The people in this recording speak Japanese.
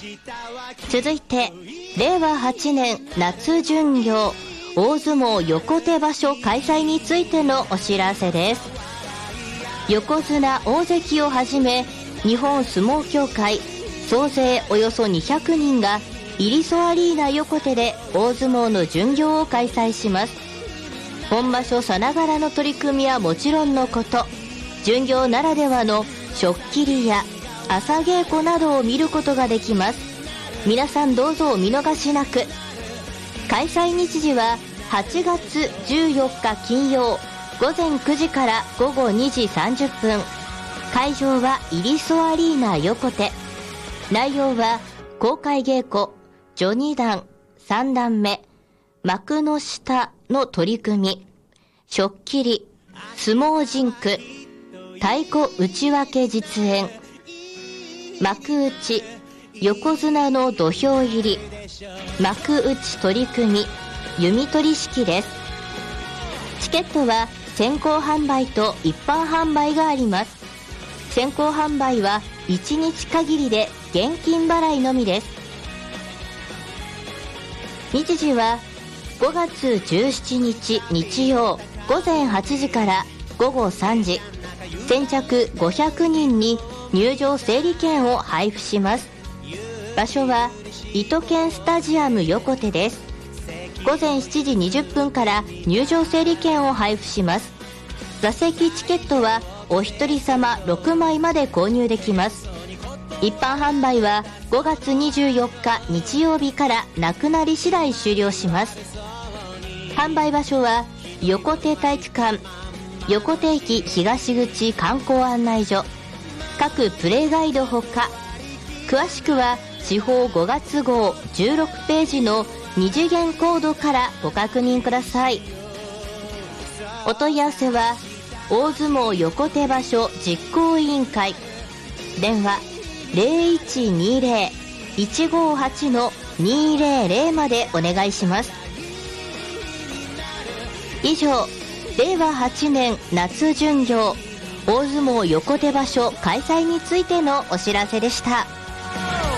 続いて令和8年夏巡業大相撲横手場所開催についてのお知らせです。横綱大関をはじめ日本相撲協会総勢およそ200人がイリソアリーナ横手で大相撲の巡業を開催します。本場所さながらの取り組みはもちろんのこと、巡業ならではの初切りや朝稽古などを見ることができます。皆さんどうぞお見逃しなく。開催日時は8月14日金曜午前9時から午後2時30分。会場はイリソアリーナ横手。内容は公開稽古、序二段、三段目、幕の下の取り組み、初切り、相撲甚句、太鼓内訳実演、幕内、横綱の土俵入り、幕内取り組み、弓取り式です。チケットは先行販売と一般販売があります。先行販売は1日限りで現金払いのみです。日時は5月17日日曜午前8時から午後3時。先着500人に入場整理券を配布します。場所は糸犬スタジアム横手です。午前7時20分から入場整理券を配布します。座席チケットはお一人様6枚まで購入できます。一般販売は5月24日日曜日からなくなり次第終了します。販売場所は横手体育館、横手駅東口観光案内所、各プレイガイドほか、詳しくは地方5月号16ページの2次元コードからご確認ください。お問い合わせは大相撲横手場所実行委員会、電話 0120-158-200 までお願いします。以上、令和8年夏巡業大相撲横手場所開催についてのお知らせでした。